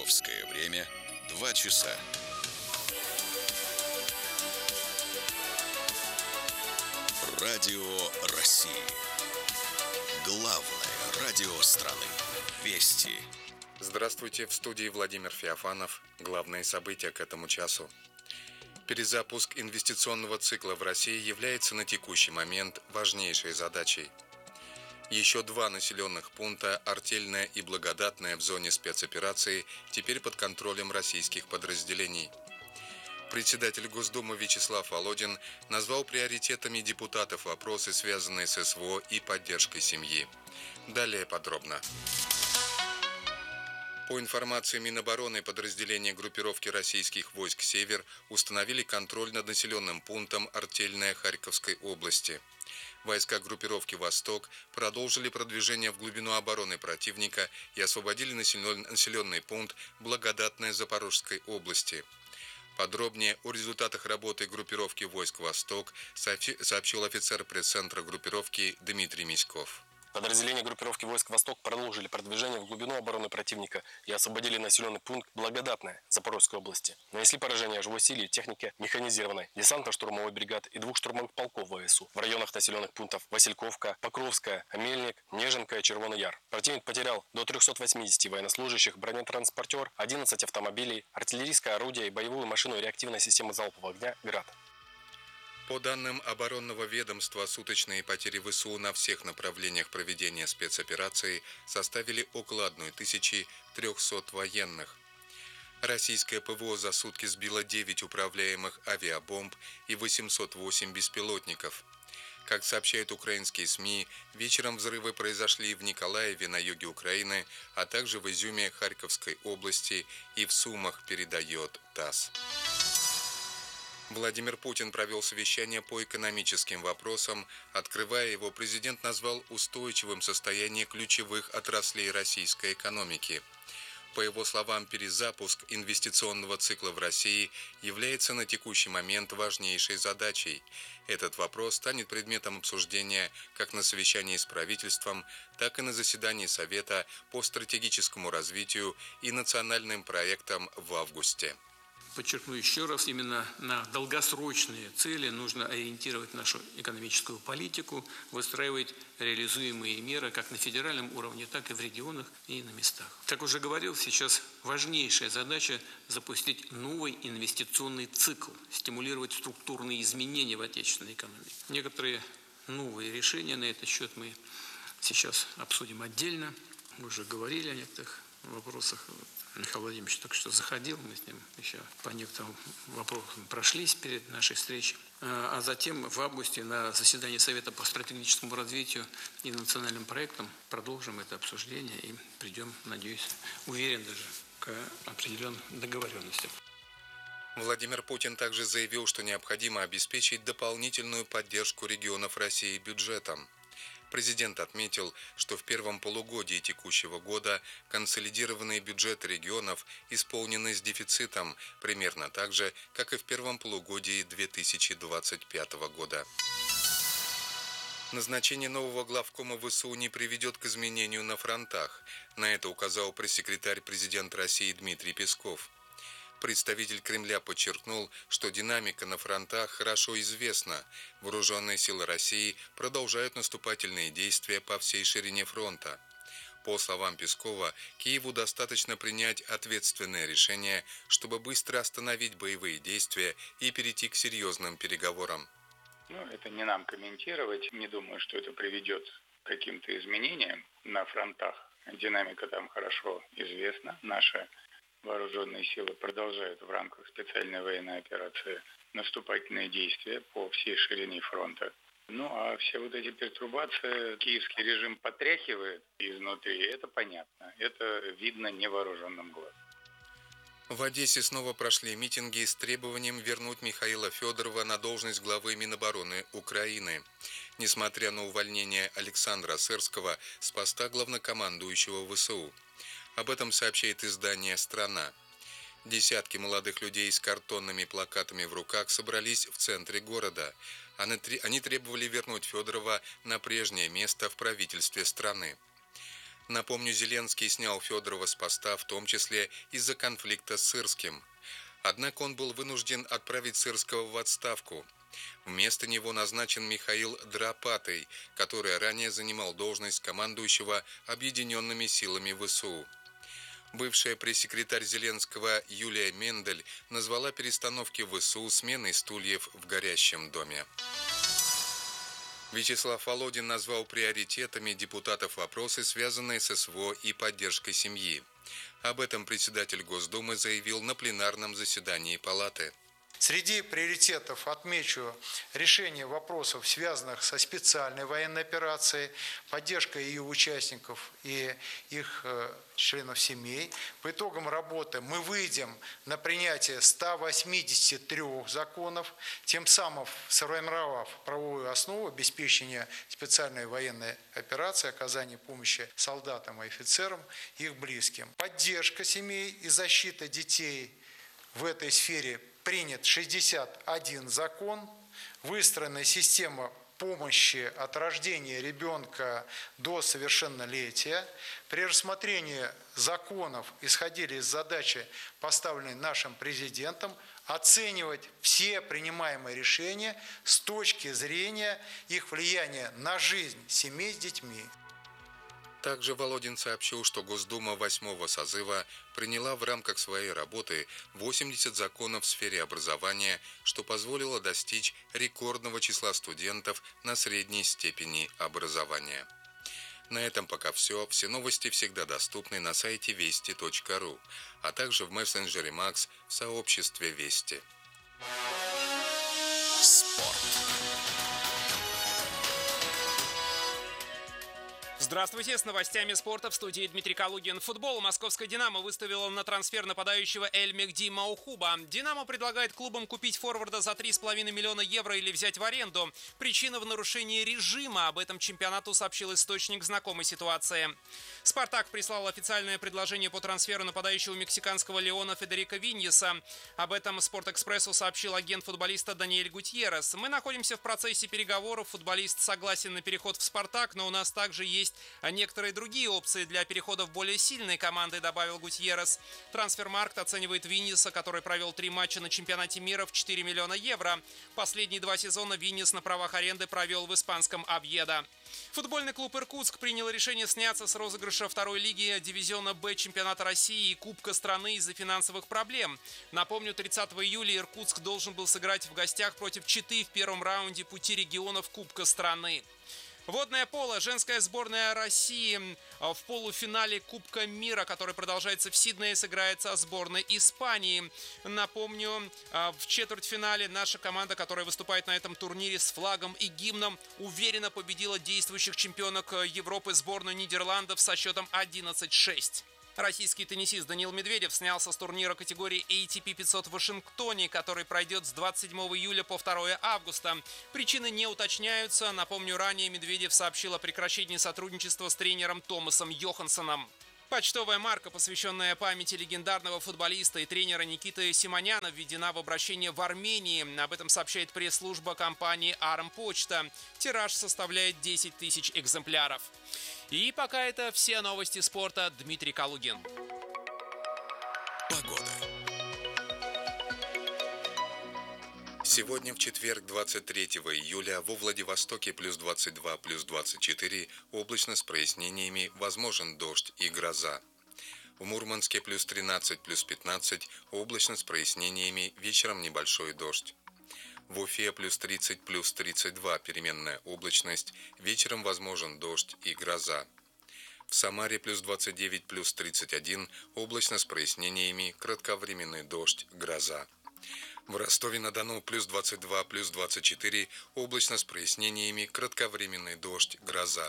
Московское время 2 часа. Радио России. Главное радио страны. Вести. Здравствуйте, в студии Владимир Феофанов. Главные события к этому часу. Перезапуск инвестиционного цикла в России является на текущий момент важнейшей задачей. Еще 2 населенных пункта, Артельное и Благодатное в зоне спецоперации, теперь под контролем российских подразделений. Председатель Госдумы Вячеслав Володин назвал приоритетами депутатов вопросы, связанные с СВО и поддержкой семьи. Далее подробно. По информации Минобороны, подразделения группировки российских войск «Север» установили контроль над населенным пунктом Артельное Харьковской области. Войска группировки «Восток» продолжили продвижение в глубину обороны противника и освободили населенный пункт Благодатное Запорожской области. Подробнее о результатах работы группировки войск «Восток» сообщил офицер пресс-центра группировки Дмитрий Миськов. Подразделения группировки войск «Восток» продолжили продвижение в глубину обороны противника и освободили населенный пункт Благодатное Запорожской области. Нанесли поражение живой силе, технике механизированной, десантно-штурмовой бригад и 2 штурмовых полков ВСУ в районах населенных пунктов Васильковка, Покровская, Амельник, Неженка и Червоный Яр. Противник потерял до 380 военнослужащих, бронетранспортер, 11 автомобилей, артиллерийское орудие и боевую машину реактивной системы залпового огня «Град». По данным оборонного ведомства, суточные потери ВСУ на всех направлениях проведения спецоперации составили около 1300 военных. Российское ПВО за сутки сбило 9 управляемых авиабомб и 808 беспилотников. Как сообщают украинские СМИ, вечером взрывы произошли в Николаеве на юге Украины, а также в Изюме Харьковской области и в Сумах, передает ТАСС. Владимир Путин провел совещание по экономическим вопросам. Открывая его, президент назвал устойчивым состояние ключевых отраслей российской экономики. По его словам, перезапуск инвестиционного цикла в России является на текущий момент важнейшей задачей. Этот вопрос станет предметом обсуждения как на совещании с правительством, так и на заседании Совета по стратегическому развитию и национальным проектам в августе. Подчеркну еще раз, именно на долгосрочные цели нужно ориентировать нашу экономическую политику, выстраивать реализуемые меры как на федеральном уровне, так и в регионах и на местах. Как уже говорил, сейчас важнейшая задача запустить новый инвестиционный цикл, стимулировать структурные изменения в отечественной экономике. Некоторые новые решения на этот счет мы сейчас обсудим отдельно. Мы уже говорили о некоторых вопросах. Михаил Владимирович только что заходил, мы с ним еще по некоторым вопросам прошлись перед нашей встречей. А затем в августе на заседании Совета по стратегическому развитию и национальным проектам продолжим это обсуждение и придем, надеюсь, уверен даже, к определенным договоренностям. Владимир Путин также заявил, что необходимо обеспечить дополнительную поддержку регионов России бюджетом. Президент отметил, что в первом полугодии текущего года консолидированные бюджеты регионов исполнены с дефицитом, примерно так же, как и в первом полугодии 2025 года. Назначение нового главкома ВСУ не приведет к изменению на фронтах. На это указал пресс-секретарь президента России Дмитрий Песков. Представитель Кремля подчеркнул, что динамика на фронтах хорошо известна. Вооруженные силы России продолжают наступательные действия по всей ширине фронта. По словам Пескова, Киеву достаточно принять ответственное решение, чтобы быстро остановить боевые действия и перейти к серьезным переговорам. Это не нам комментировать. Не думаю, что это приведет к каким-то изменениям на фронтах. Динамика там хорошо известна. Наши вооруженные силы продолжают в рамках специальной военной операции наступательные действия по всей ширине фронта. А все вот эти пертурбации киевский режим потряхивает изнутри, это понятно. Это видно невооруженным глазом. В Одессе снова прошли митинги с требованием вернуть Михаила Федорова на должность главы Минобороны Украины. Несмотря на увольнение Александра Сырского с поста главнокомандующего ВСУ. Об этом сообщает издание «Страна». Десятки молодых людей с картонными плакатами в руках собрались в центре города. Они требовали вернуть Федорова на прежнее место в правительстве страны. Напомню, Зеленский снял Федорова с поста, в том числе из-за конфликта с Сырским. Однако он был вынужден отправить Сырского в отставку. Вместо него назначен Михаил Драпатый, который ранее занимал должность командующего Объединенными силами ВСУ. Бывшая пресс-секретарь Зеленского Юлия Мендель назвала перестановки ВСУ сменой стульев в горящем доме. Вячеслав Володин назвал приоритетами депутатов вопросы, связанные с СВО и поддержкой семьи. Об этом председатель Госдумы заявил на пленарном заседании Палаты. Среди приоритетов отмечу решение вопросов, связанных со специальной военной операцией, поддержкой ее участников и их членов семей. По итогам работы мы выйдем на принятие 183 законов, тем самым сформировав правовую основу обеспечения специальной военной операции, оказания помощи солдатам и офицерам и их близким. Поддержка семей и защита детей в этой сфере принят 61 закон, выстроена система помощи от рождения ребенка до совершеннолетия. При рассмотрении законов исходили из задачи, поставленной нашим президентом, оценивать все принимаемые решения с точки зрения их влияния на жизнь семей с детьми. Также Володин сообщил, что Госдума 8-го созыва приняла в рамках своей работы 80 законов в сфере образования, что позволило достичь рекордного числа студентов на средней степени образования. На этом пока все. Все новости всегда доступны на сайте вести.ру, а также в мессенджере Макс в сообществе Вести. Спорт. Здравствуйте, с новостями спорта в студии Дмитрий Калугин. Футбол. Московская «Динамо» выставила на трансфер нападающего Эль-Мехди Маухуба. «Динамо» предлагает клубам купить форварда за 3,5 миллиона евро или взять в аренду. Причина в нарушении режима. Об этом чемпионату сообщил источник знакомой ситуации. «Спартак» прислал официальное предложение по трансферу нападающего мексиканского Леона Федерико Виньеса. Об этом «Спортэкспрессу» сообщил агент футболиста Даниэль Гутьеррес. «Мы находимся в процессе переговоров. Футболист согласен на переход в «Спартак», но у нас также есть некоторые другие опции для перехода в более сильные команды», добавил Гутьеррес. Трансфермаркт оценивает Виньеса, который провел 3 матча на чемпионате мира, в 4 миллиона евро. Последние 2 сезона Виньес на правах аренды провел в испанском Овьедо. Футбольный клуб «Иркутск» принял решение сняться с розыгрыша второй лиги дивизиона «Б» чемпионата России и Кубка страны из-за финансовых проблем. Напомню, 30 июля Иркутск должен был сыграть в гостях против Читы в первом раунде пути регионов Кубка страны. Водное поло. Женская сборная России в полуфинале Кубка мира, который продолжается в Сиднее, сыграет со сборной Испании. Напомню, в четвертьфинале наша команда, которая выступает на этом турнире с флагом и гимном, уверенно победила действующих чемпионок Европы сборную Нидерландов со счетом 11-6. Российский теннисист Даниил Медведев снялся с турнира категории ATP 500 в Вашингтоне, который пройдет с 27 июля по 2 августа. Причины не уточняются. Напомню, ранее Медведев сообщил о прекращении сотрудничества с тренером Томасом Йоханссоном. Почтовая марка, посвященная памяти легендарного футболиста и тренера Никиты Симоняна, введена в обращение в Армении. Об этом сообщает пресс-служба компании «Армпочта». Тираж составляет 10 тысяч экземпляров. И пока это все новости спорта. Дмитрий Калугин. Погода. Сегодня в четверг, 23 июля, во Владивостоке плюс 22, плюс 24, облачно с прояснениями, возможен дождь и гроза. В Мурманске плюс 13, плюс 15, облачно с прояснениями, вечером небольшой дождь. В Уфе плюс 30, плюс 32, переменная облачность, вечером возможен дождь и гроза. В Самаре плюс 29, плюс 31, облачно с прояснениями, кратковременный дождь, гроза. В Ростове-на-Дону плюс 22, плюс 24, облачно с прояснениями, кратковременный дождь, гроза.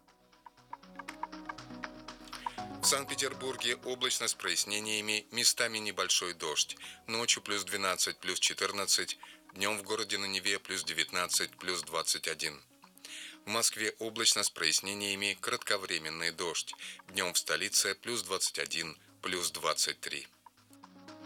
В Санкт-Петербурге облачно с прояснениями, местами небольшой дождь, ночью плюс 12, плюс 14, днем в городе на Неве плюс 19, плюс 21. В Москве облачно с прояснениями, кратковременный дождь, днем в столице плюс 21, плюс 23.